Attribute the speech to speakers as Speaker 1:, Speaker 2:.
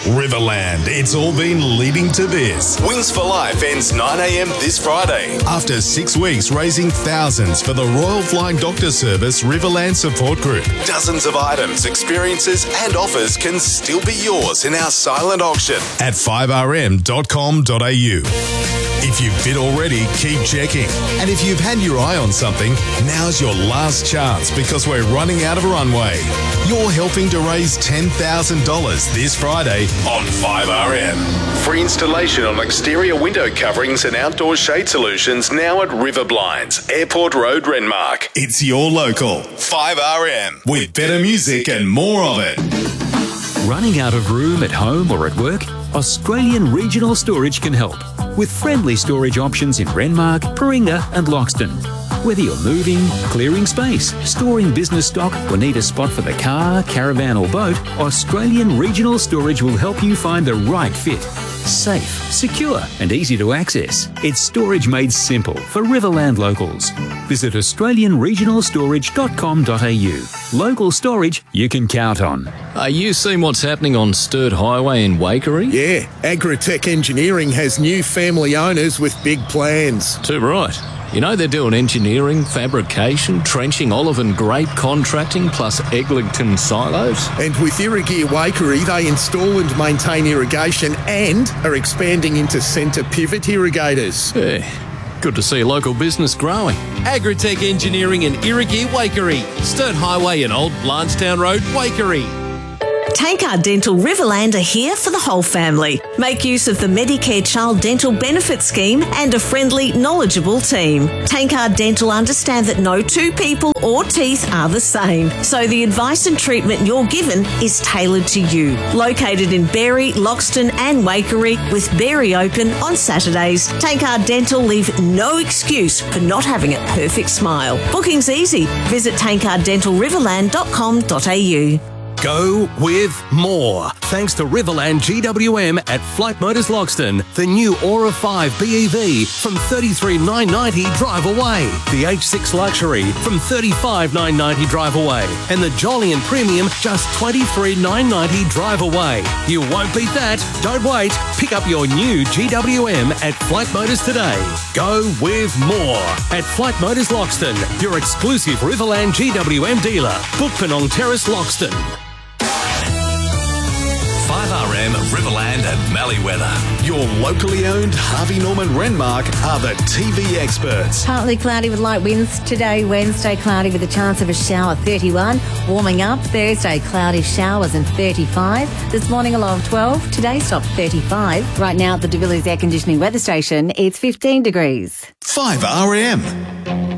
Speaker 1: Riverland, it's all been leading to this. Wings for Life ends 9 a.m. this Friday. After 6 weeks raising thousands for the Royal Flying Doctor Service Riverland Support Group, dozens of items, experiences and offers can still be yours in our silent auction at 5rm.com.au. If you've bid already, keep checking. And if you've had your eye on something, now's your last chance because we're running out of runway. You're helping to raise $10,000 this Friday on 5RM. Free installation on exterior window coverings and outdoor shade solutions now at River Blinds, Airport Road, Renmark. It's your local 5RM with better music and more of it.
Speaker 2: Running out of room at home or at work? Australian Regional Storage can help with friendly storage options in Renmark, Paringa and Loxton. Whether you're moving, clearing space, storing business stock or need a spot for the car, caravan or boat, Australian Regional Storage will help you find the right fit. Safe, secure and easy to access. It's storage made simple for Riverland locals. Visit australianregionalstorage.com.au. Local storage you can count on.
Speaker 3: Are you seeing what's happening on Sturt Highway in Waikerie?
Speaker 4: Yeah, Agritech Engineering has new family owners with big plans.
Speaker 3: Too right. You know they're doing engineering, fabrication, trenching, olive and grape contracting, plus Eglinton silos.
Speaker 4: And with Irrigear Waikerie, they install and maintain irrigation and are expanding into centre pivot irrigators.
Speaker 3: Yeah, good to see a local business growing.
Speaker 5: Agritech Engineering and Irrigear Waikerie, Sturt Highway and Old Blanchetown Road, Waikerie.
Speaker 6: Tankard Dental Riverland are here for the whole family. Make use of the Medicare Child Dental Benefit Scheme and a friendly, knowledgeable team. Tankard Dental understand that no two people or teeth are the same, so the advice and treatment you're given is tailored to you. Located in Berry, Loxton and Waikerie, with Berry open on Saturdays, Tankard Dental leave no excuse for not having a perfect smile. Booking's easy. Visit tankarddentalriverland.com.au.
Speaker 7: Go with more. Thanks to Riverland GWM at Flight Motors Loxton. The new Aura 5 BEV from $33,990 drive away. The H6 Luxury from $35,990 drive away. And the Jolyon Premium just $23,990 drive away. You won't beat that. Don't wait. Pick up your new GWM at Flight Motors today. Go with more at Flight Motors Loxton, your exclusive Riverland GWM dealer. Book Penong Terrace, Loxton.
Speaker 1: 5RM, Riverland and Malleeweather. Your locally owned Harvey Norman Renmark are the TV experts.
Speaker 8: Partly cloudy with light winds today. Wednesday, cloudy with a chance of a shower, 31. Warming up. Thursday, cloudy showers and 35. This morning, a low of 12. Today, stop 35. Right now at the De Villiers Air Conditioning Weather Station, it's 15 degrees.
Speaker 1: 5RM.